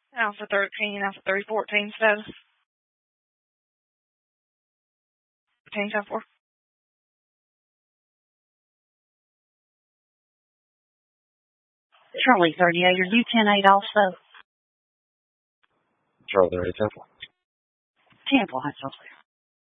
Alpha 13, Alpha 314 status. 10-4. Charlie 38, are you 10-8 also? Charlie 38, 10-4. 10-4, that's all.